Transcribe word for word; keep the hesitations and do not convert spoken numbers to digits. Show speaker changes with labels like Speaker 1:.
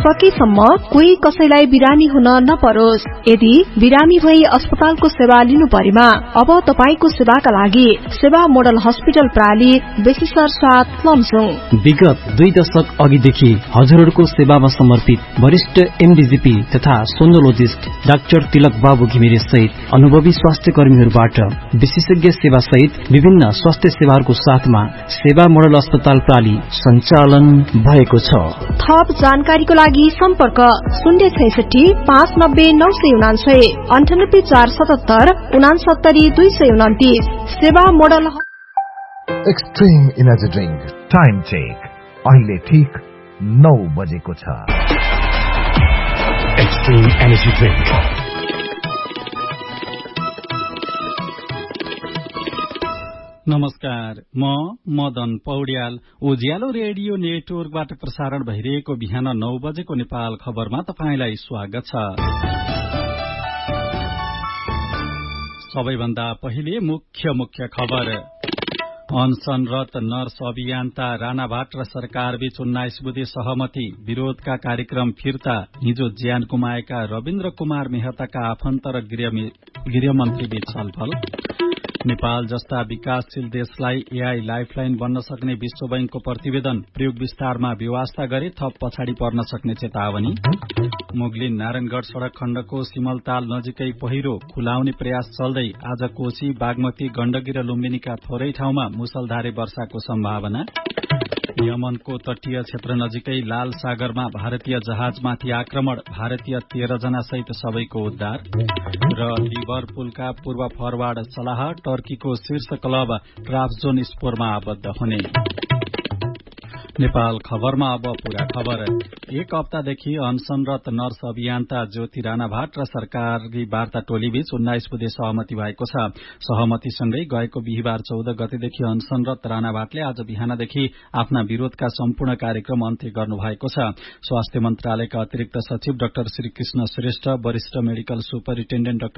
Speaker 1: अबकेसम्म कोही कसैलाई बिरामी हुन नपरोस्। यदि बिरामी भई अस्पतालको सेवा लिनु परेमा अब तपाईको सेवाका लागि सेवा मोडल हस्पिटल प्राली बेसिसर साथ लमजुङ।
Speaker 2: विगत दुई दशक अघिदेखि हजुरहरूको सेवामा समर्पित वरिष्ठ एमडीजीपी तथा सोनोलोजिस्ट डाक्टर तिलक बाबु घिमिरे सहित अनुभवी स्वास्थ्य कर्मीहरूबाट विशेषज्ञ सेवा सहित विभिन्न स्वास्थ्य सेवाहरूको साथमा सेवा मोडल अस्पताल प्राली सञ्चालन भएको छ।
Speaker 1: थप जानकारीको लागि सम्पर्क शून्य छैसठी पाँच नब्बे नौ सय उनान्सय अन्ठानब्बे चार सतहत्तर उनासत्तरी दुई सय उन्तिस। सेवा model
Speaker 3: extreme energy drink time check अहिले ठीक नौ बजेको छ। Extreme energy drink.
Speaker 4: नमस्कार, म मदन पौड्याल। उज्यालो रेडियो नेटवर्कबाट प्रसारण भइरहेको बिहान नौ बजेको नेपाल खबरमा तपाईंलाई स्वागत छ। सबैभन्दा पहिले मुख्य मुख्य खबर। अनसनरत नर्स अभियन्ता राणाभाट र सरकारबीच उन्नाइस बुधे सहमति, विरोधका कार्यक्रम फिर्ता। हिजो ज्यान गुमाएका रविन्द्र कुमार मेहताका आफन्त र गृहमन्त्रीबीच छलफल। नेपाल जस्ता विकासशील देशलाई एआई लाइफलाइन बन्न सक्ने विश्व बैंकको प्रतिवेदन, प्रयोग विस्तारमा व्यवस्था गरे थप पछाडि पर्न सक्ने चेतावनी। मुगलिन नारायणगढ़ सड़क खण्डको सिमलताल नजिकै पहिरो, खुलाउने प्रयास चल्दै आज कोशी, बागमती, गण्डकी र लुम्बिनीका थोरै ठाउँमा मुसलधारे वर्षाको सम्भावना। यमनको तटीय क्षेत्र नजिकै लाल सागरमा भारतीय जहाजमाथि आक्रमण, भारतीय तेह्र जना सहित सबैको उद्धार। र लिभरपुलका पूर्व फरवार्ड सलाह टर्कीको शीर्ष क्लब ट्राब्जोन स्पोरमा आबद्ध हुने। नेपाल खबरमा अब पूरा खबर। एक हप्तादेखि अनसनरत नर्स अभियन्ता ज्योति राणाभाट र सरकारी वार्ता टोलीबीच उन्नाइस बुधे सहमति भएको छ। सहमतिसँगै गएको बिहिबार चौध गतेदेखि अनसनरत राणाभाटले आज बिहानदेखि आफ्ना विरोधका सम्पूर्ण कार्यक्रम अन्त्य गर्नुभएको छ। स्वास्थ्य मन्त्रालयका अतिरिक्त सचिव डाक्टर श्रीकृष्ण श्रेष्ठ, वरिष्ठ मेडिकल सुपरिन्टेण्डेन्ट डाक्टर